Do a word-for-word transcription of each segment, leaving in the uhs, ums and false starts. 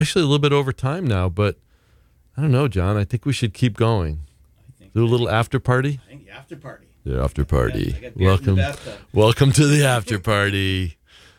actually a little bit over time now, but I don't know, John. I think we should keep going. I think Do a little after party. I think the after party. The after party. I got beers in the Welcome, bathtub. welcome to the after party.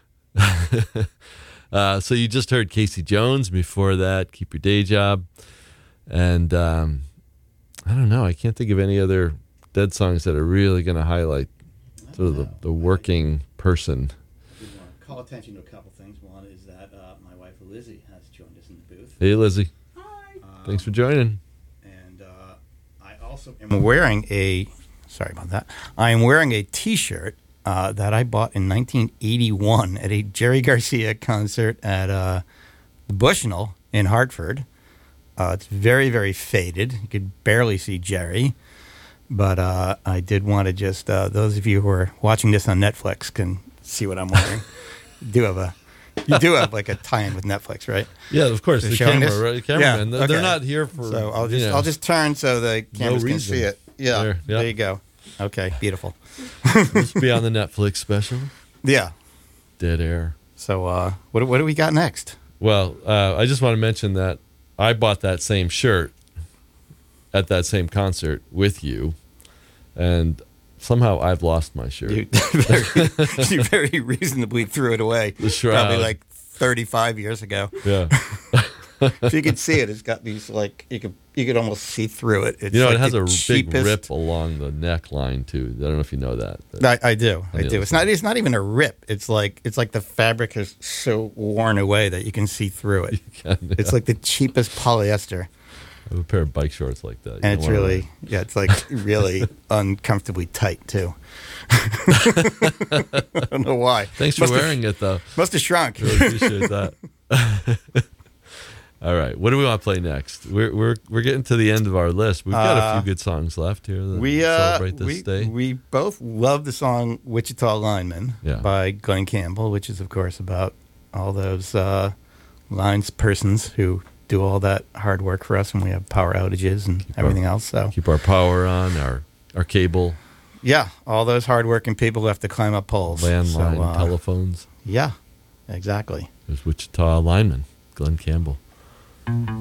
uh, so you just heard Casey Jones. Before that, Keep Your Day Job, and um, I don't know. I can't think of any other Dead songs that are really going to highlight sort of the, the working person. I did want to call attention to a couple things. One is that uh, my wife Lizzie has joined us in the booth. Hey, Lizzie. Hi. Um, Thanks for joining. And uh, I also am wearing a. Sorry about that. I am wearing a T-shirt uh, that I bought in nineteen eighty-one at a Jerry Garcia concert at uh, the Bushnell in Hartford. Uh, it's very, very faded. You could barely see Jerry. But uh, I did want to just, uh, those of you who are watching this on Netflix can see what I'm wearing. you do have a, you do have like a tie-in with Netflix, right? Yeah, of course. They're The showing camera, this? right? The cameraman. Yeah, They're, they're okay. not here for. So I'll just, you know, I'll just turn so the cameras can reason. see it. Yeah, There, yeah. there you go. Okay, beautiful. Let's be on the Netflix special. Yeah. Dead Air. So uh, what what do we got next? Well, uh, I just want to mention that I bought that same shirt at that same concert with you, and somehow I've lost my shirt. You very, you very reasonably threw it away. The shroud. Probably like thirty-five years ago. Yeah. If you could see it, it's got these like you could you could almost see through it. It's You know, like it has the a cheapest... big rip along the neckline too. I don't know if you know that. but- I, I do, I the do. other It's not. It's not even a rip. It's like it's like the fabric is so worn away that you can see through it. Yeah. It's like the cheapest polyester, I have a pair of bike shorts like that. You and don't it's wanna- really yeah, it's like really uncomfortably tight too. I don't know why. Thanks for Must have- wearing it though. Must have shrunk. Really appreciate that. All right, what do we want to play next? We're we're we're getting to the end of our list. We've got a Uh, few good songs left here that We uh, celebrate this we, day. we both love the song "Wichita Lineman" Yeah. by Glenn Campbell, which is of course about all those uh, lines persons who do all that hard work for us when we have power outages and everything else. So Keep our power on, our our cable, yeah, all those hardworking people who have to climb up poles. landline, So, uh, telephones. Yeah, exactly. There's Wichita lineman, Glenn Campbell.